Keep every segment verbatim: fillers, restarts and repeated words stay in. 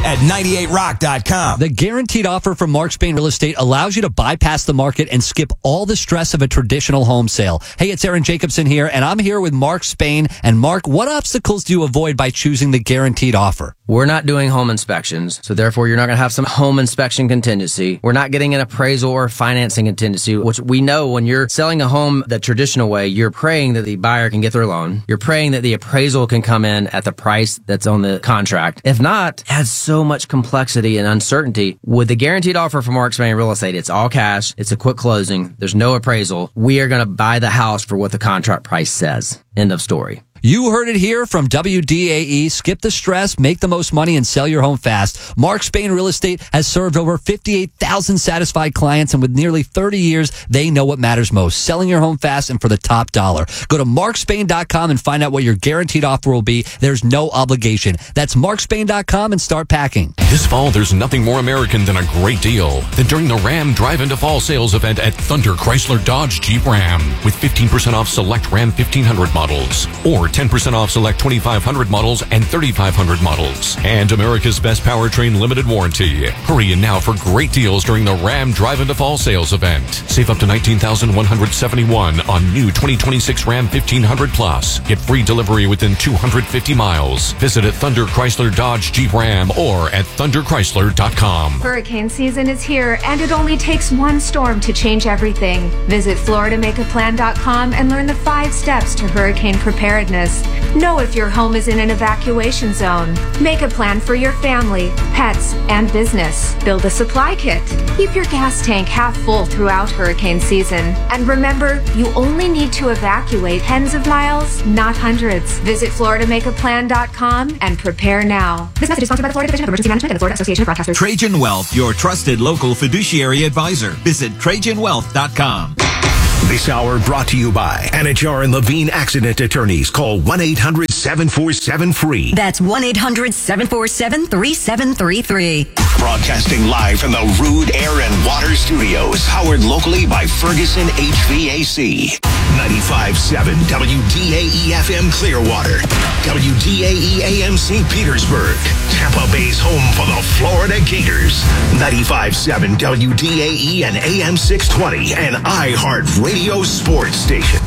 at ninety-eight rock dot com. The guaranteed offer from Mark Spain Real Estate allows you to bypass the market and skip all the stress of a traditional home sale. Hey, it's Aaron Jacobson here, and I'm here with Mark Spain. And Mark, what obstacles do you avoid by choosing the guaranteed offer? We're not doing home inspections, so therefore you're not going to have some home inspection contingency. We're not getting an appraisal or financing contingency, which we know when you're selling a home the traditional way, you're praying that the buyer can get their loan. You're praying that the appraisal can come in at the price that's on the contract. If not, it adds so much complexity and uncertainty. With the guaranteed offer from Mark Spain Real Estate, it's all cash. It's a quick closing. There's no appraisal. We are going to buy the house for what the contract price says. End of story. You heard it here from W D A E. Skip the stress, make the most money, and sell your home fast. Mark Spain Real Estate has served over fifty-eight thousand satisfied clients, and with nearly thirty years, they know what matters most, selling your home fast and for the top dollar. Go to mark spain dot com and find out what your guaranteed offer will be. There's no obligation. That's mark spain dot com and start packing. This fall, there's nothing more American than a great deal than during the Ram Drive Into Fall sales event at Thunder Chrysler Dodge Jeep Ram with fifteen percent off select Ram fifteen hundred models or ten percent off select twenty-five hundred models and thirty-five hundred models. And America's best powertrain limited warranty. Hurry in now for great deals during the Ram Drive Into Fall sales event. Save up to nineteen thousand one hundred seventy-one dollars on new twenty twenty-six Ram fifteen hundred Plus. Get free delivery within two hundred fifty miles. Visit at Thunder Chrysler Dodge Jeep Ram or at thunder chrysler dot com. Hurricane season is here, and it only takes one storm to change everything. Visit florida make a plan dot com and learn the five steps to hurricane preparedness. Know if your home is in an evacuation zone. Make a plan for your family, pets, and business. Build a supply kit. Keep your gas tank half full throughout hurricane season. And remember, you only need to evacuate tens of miles, not hundreds. Visit florida make a plan dot com and prepare now. This message is sponsored by the Florida Division of Emergency Management and the Florida Association of Broadcasters. Trajan Wealth, your trusted local fiduciary advisor. Visit trajan wealth dot com. This hour brought to you by Anajar and Levine Accident Attorneys. Call one eight hundred seven four seven free. That's one eight hundred seven four seven three seven three three. Broadcasting live from the Rude Air and Water Studios. Powered locally by Ferguson H V A C. ninety-five point seven W D A E F M Clearwater. W D A E A M Saint Petersburg. Tampa Bay's home for the Florida Gators. ninety-five point seven W D A E and A M six twenty and iHeart Radio Sports Station.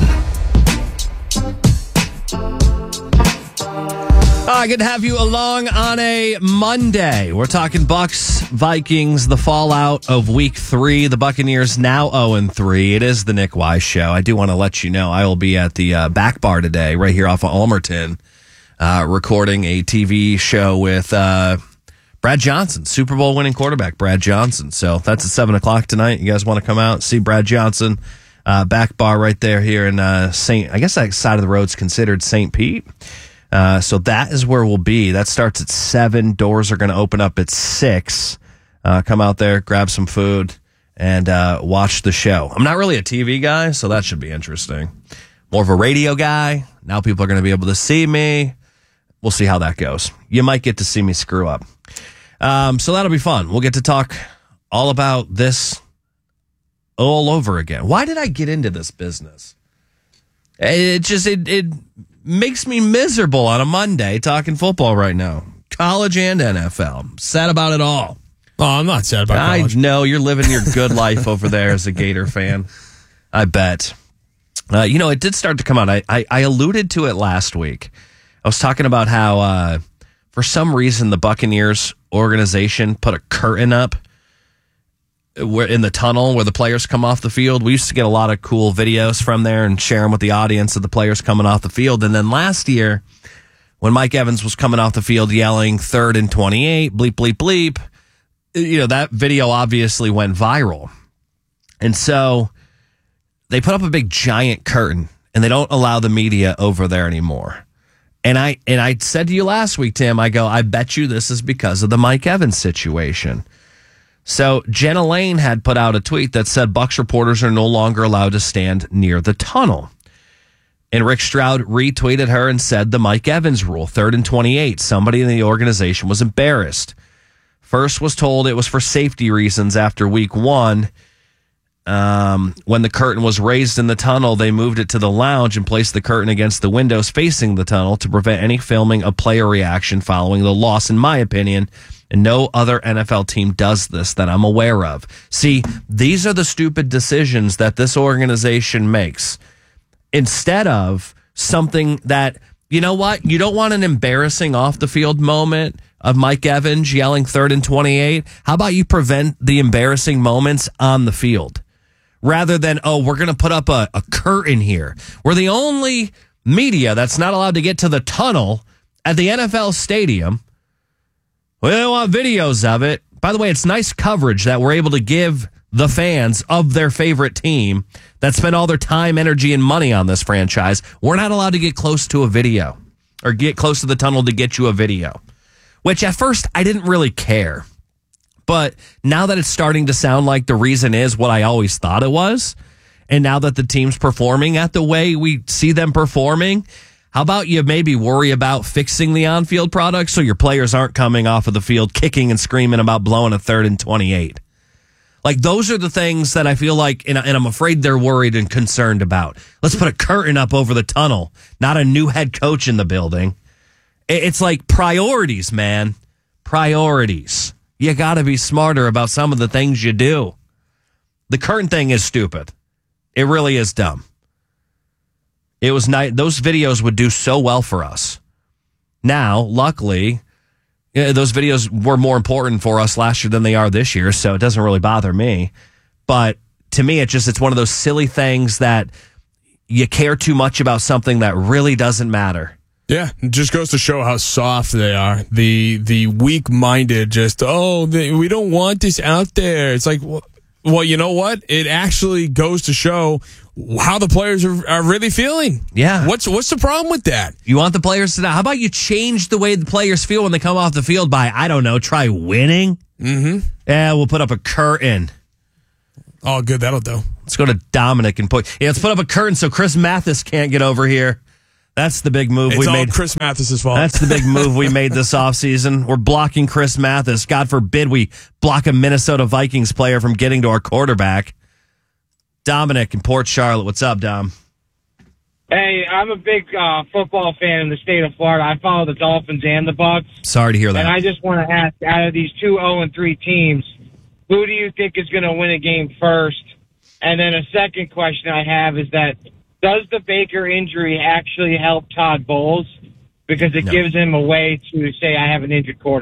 Ah, good to have you along on a Monday. We're talking Bucks, Vikings, the fallout of week three. The Buccaneers now oh and three. It is the Nick Wise Show. I do want to let you know I will be at the uh, Back Bar today, right here off of Almerton, uh, recording a T V show with uh, Brad Johnson, Super Bowl winning quarterback Brad Johnson. So that's at seven o'clock tonight. You guys want to come out and see Brad Johnson? Uh, Back Bar right there here in uh, Saint I guess that side of the road's considered Saint Pete. Uh, so that is where we'll be. That starts at seven. Doors are going to open up at six. Uh, come out there, grab some food, and uh, watch the show. I'm not really a T V guy, so that should be interesting. More of a radio guy. Now people are going to be able to see me. We'll see how that goes. You might get to see me screw up. Um, so that'll be fun. We'll get to talk all about this all over again. Why did I get into this business? It just, it, it makes me miserable on a Monday talking football right now. College and N F L. Sad about it all. Oh, I'm not sad about college. I know. You're living your good life over there as a Gator fan. I bet. Uh, you know, it did start to come out. I, I, I alluded to it last week. I was talking about how, uh, for some reason, the Buccaneers organization put a curtain up where in the tunnel where the players come off the field. We used to get a lot of cool videos from there and share them with the audience of the players coming off the field. And then last year, when Mike Evans was coming off the field yelling third and twenty-eight, bleep, bleep, bleep, you know, that video obviously went viral. And so they put up a big giant curtain and they don't allow the media over there anymore. And I and I said to you last week, Tim, I go, I bet you this is because of the Mike Evans situation. So Jenna Lane had put out a tweet that said Bucs reporters are no longer allowed to stand near the tunnel. And Rick Stroud retweeted her and said the Mike Evans rule, third and twenty-eight. Somebody in the organization was embarrassed. First was told it was for safety reasons after week one. Um, when the curtain was raised in the tunnel, they moved it to the lounge and placed the curtain against the windows facing the tunnel to prevent any filming of player reaction following the loss, in my opinion. And no other N F L team does this that I'm aware of. See, these are the stupid decisions that this organization makes. Instead of something that, you know what, you don't want an embarrassing off-the-field moment of Mike Evans yelling third and twenty-eight. How about you prevent the embarrassing moments on the field? Rather than, oh, we're going to put up a, a curtain here. We're the only media that's not allowed to get to the tunnel at the N F L stadium. We don't want videos of it. By the way, it's nice coverage that we're able to give the fans of their favorite team that spend all their time, energy, and money on this franchise. We're not allowed to get close to a video or get close to the tunnel to get you a video, which at first I didn't really care. But now that it's starting to sound like the reason is what I always thought it was, and now that the team's performing at the way we see them performing, how about you maybe worry about fixing the on-field product so your players aren't coming off of the field kicking and screaming about blowing a third and twenty-eight? Like, those are the things that I feel like, and, and I'm afraid they're worried and concerned about. Let's put a curtain up over the tunnel, not a new head coach in the building. It's like priorities, man. Priorities. You got to be smarter about some of the things you do. The curtain thing is stupid. It really is dumb. It was nice. Those videos would do so well for us. Now, luckily, those videos were more important for us last year than they are this year, so it doesn't really bother me. But to me, it just it's one of those silly things that you care too much about something that really doesn't matter. Yeah, it just goes to show how soft they are. The the weak-minded just, oh, they, we don't want this out there. It's like, well, well, you know what? It actually goes to show how the players are, are really feeling. Yeah. What's what's the problem with that? You want the players to know? How about you change the way the players feel when they come off the field by, I don't know, try winning? Mm-hmm. Yeah, we'll put up a curtain. Oh, good. That'll do. Let's go to Dominic and put, yeah, let's put up a curtain so Chris Mathis can't get over here. That's the big move it's we all made. Chris Mathis' fault. That's the big move we made this offseason. We're blocking Chris Mathis. God forbid we block a Minnesota Vikings player from getting to our quarterback. Dominic in Port Charlotte. What's up, Dom? Hey, I'm a big uh, football fan in the state of Florida. I follow the Dolphins and the Bucs. Sorry to hear that. And I just want to ask, out of these two oh and three teams, who do you think is going to win a game first? And then a second question I have is that, does the Baker injury actually help Todd Bowles? Because it No. gives him a way to say, I have an injured quarterback.